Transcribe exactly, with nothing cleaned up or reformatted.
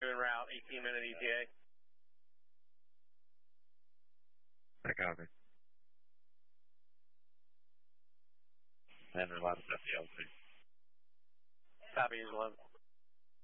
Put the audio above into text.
en route, eighteen minute E T A. I copy. And a lot of stuff, L C. Copy is eleven.